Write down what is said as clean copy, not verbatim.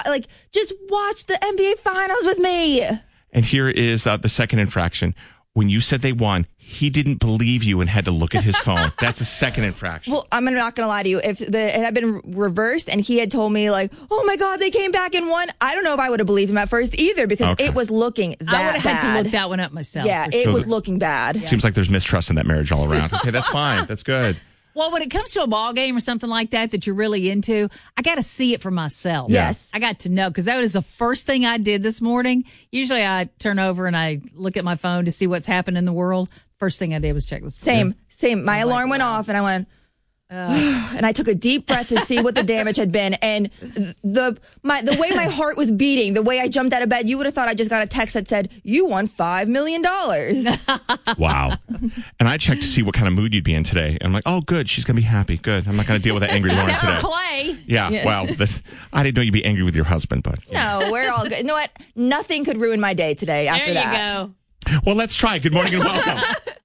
just watch the NBA Finals with me. And here is the second infraction. When you said they won, he didn't believe you and had to look at his phone. That's a second infraction. Well, I'm not going to lie to you. If it had been reversed and he had told me like, oh my God, they came back and won, I don't know if I would have believed him at first either because it was looking that bad. I would have had to look that one up myself. Yeah, it was looking bad. Yeah. Seems like there's mistrust in that marriage all around. Okay, that's fine. That's good. Well, when it comes to a ball game or something like that you're really into, I got to see it for myself. Yes. I got to know because that was the first thing I did this morning. Usually I turn over and I look at my phone to see what's happened in the world. First thing I did was check the score. Same. My alarm went off and I went, and I took a deep breath to see what the damage had been. And the way my heart was beating, the way I jumped out of bed, you would have thought I just got a text that said, you won $5 million. Wow. And I checked to see what kind of mood you'd be in today. And I'm like, oh, good. She's going to be happy. Good. I'm not going to deal with that angry Lauren today. Clay. Yeah. Well, I didn't know you'd be angry with your husband, but. No, we're all good. You know what? Nothing could ruin my day today after that. There you go. Well, let's try. Good morning and welcome.